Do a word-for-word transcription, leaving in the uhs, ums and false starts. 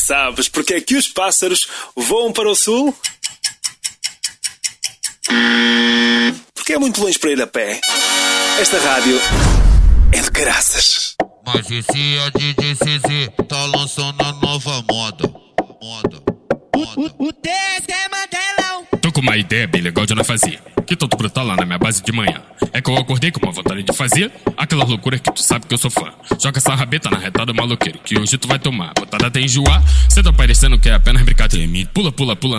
Sabes porque é que os pássaros voam para o sul? Porque é muito longe para ir a pé. Esta rádio é de caraças. Mas esse é D J C Z, tá lançando a nova moda. Moda. Moda. O T S é Mandelão. Tô com uma ideia bem legal de não fazer. Que tanto brotar lá na minha base de manhã. É que eu acordei com uma vontade de fazer aquela loucura que tu sabe que eu sou fã. Joga essa rabeta na retada maloqueiro, que hoje tu vai tomar. Botada até enjoar, cê tá parecendo que é apenas brincadeira. Pula, pula, pula